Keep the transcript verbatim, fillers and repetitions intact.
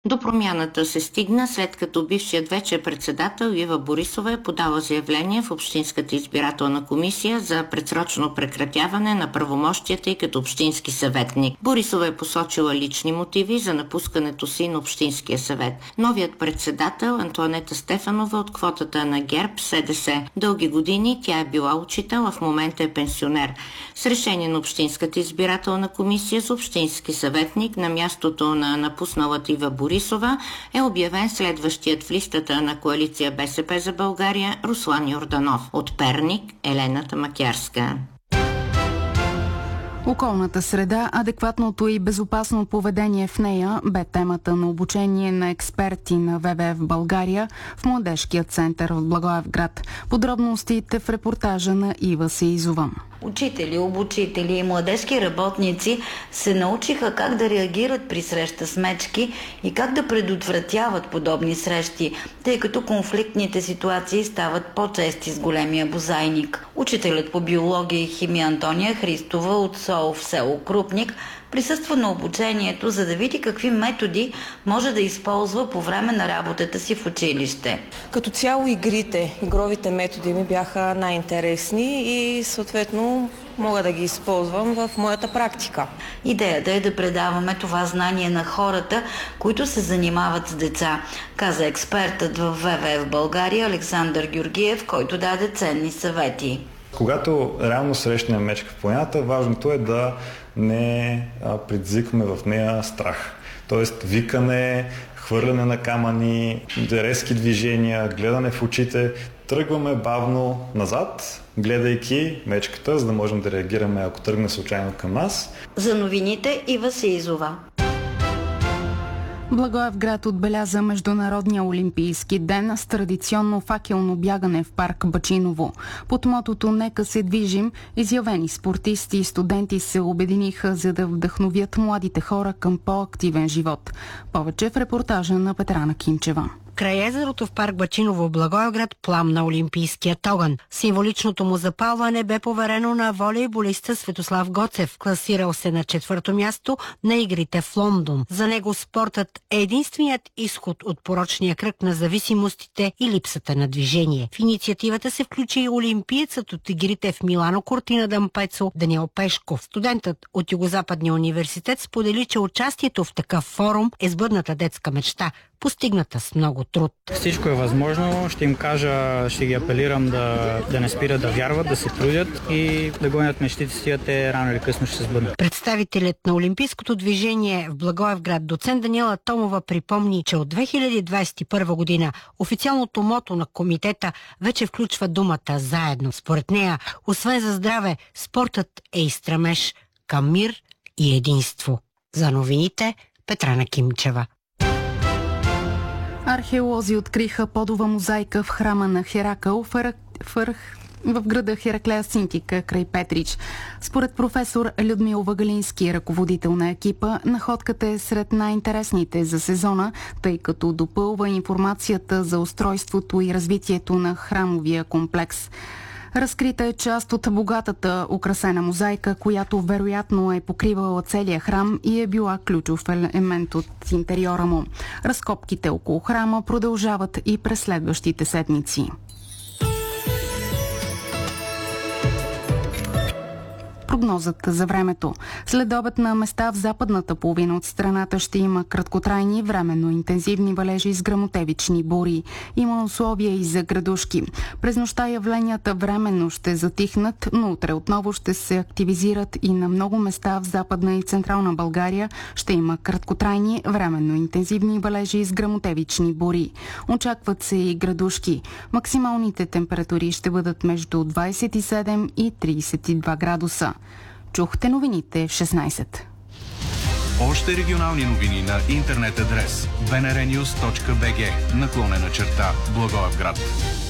До промяната се стигна, след като бившият вече председател Ива Борисова е подала заявление в Общинската избирателна комисия за предсрочно прекратяване на правомощията й като общински съветник. Борисова е посочила лични мотиви за напускането си на Общинския съвет. Новият председател Антоанета Стефанова от квотата на ГЕРБ СДС. Дълги години тя е била учител, а в момента е пенсионер. С решение на Общинската избирателна комисия за общински съветник на мястото на напусналата Ива Борисова Борисова е обявен следващият в листата на коалиция БСП за България Руслан Йорданов. От Перник Елена Тамакярска. Околната среда, адекватното и безопасно поведение в нея бе темата на обучение на експерти на В В Ф в България в Младежкия център в Благоевград. Подробностите в репортажа на Ива Сеизова. Учители, обучители и младежки работници се научиха как да реагират при среща с мечки и как да предотвратяват подобни срещи, тъй като конфликтните ситуации стават по-чести с големия бозайник. Учителят по биология и химия Антония Христова от СОУ в село Крупник присъства на обучението, за да види какви методи може да използва по време на работата си в училище. Като цяло игрите, игровите методи ми бяха най-интересни и съответно мога да ги използвам в моята практика. Идеята е да предаваме това знание на хората, които се занимават с деца, каза експертът в В В Ф в България Александър Георгиев, който даде ценни съвети. Когато реално срещнем мечка в планината, важното е да не предизвикаме в нея страх. Тоест викане, хвърляне на камъни, резки движения, гледане в очите. Тръгваме бавно назад, гледайки мечката, за да можем да реагираме, ако тръгне случайно към нас. За новините Ива Сеизова. Благоевград отбеляза Международния олимпийски ден с традиционно факелно бягане в парк Бачиново. Под мотото "Нека се движим", изявени спортисти и студенти се обединиха, за да вдъхновят младите хора към по-активен живот. Повече в репортажа на Петрана Кимчева. Край езерото в парк Бачиново в Благоевград пламна олимпийският огън. Символичното му запалване бе поверено на волейболиста Светослав Гоцев, класирал се на четвърто място на игрите в Лондон. За него спортът е единственият изход от порочния кръг на зависимостите и липсата на движение. В инициативата се включи и олимпиецът от игрите в Милано Кортина Дампецо Даниел Пешков. Студентът от Югозападния университет сподели, че участието в такъв форум е сбъдната детска мечта, постигната с много труд. Всичко е възможно. Ще им кажа, ще ги апелирам да, да не спират да вярват, да се трудят и да гонят мечтите си, а те рано или късно ще се сбъднат. Представителят на олимпийското движение в Благоевград доцент Даниела Томова припомни, че от две хиляди двадесет и първа година официалното мото на комитета вече включва думата "заедно". Според нея, освен за здраве, спортът е и стремеж към мир и единство. За новините Петрана Кимчева. Археолози откриха подова мозайка в храма на Херакъл в, в, в града Хераклея Синтика край Петрич. Според професор Людмил Вагалински, ръководител на екипа, находката е сред най-интересните за сезона, тъй като допълва информацията за устройството и развитието на храмовия комплекс. Разкрита е част от богатата украсена мозайка, която вероятно е покривала целия храм и е била ключов елемент от интериора му. Разкопките около храма продължават и през следващите седмици. Прогнозата за времето. След обед на места в западната половина от страната ще има краткотрайни, временно интензивни валежи с гръмотевични бури. Има условия и за градушки. През нощта явленията временно ще затихнат, но утре отново ще се активизират и на много места в Западна и Централна България ще има краткотрайни, временно интензивни валежи с гръмотевични бури. Очакват се и градушки. Максималните температури ще бъдат между двадесет и седем и тридесет и два градуса. Чухте новините в шестнадесет. Още регионални новини на интернет адрес би ен ар нюз точка би джи наклонена черта Благоевград.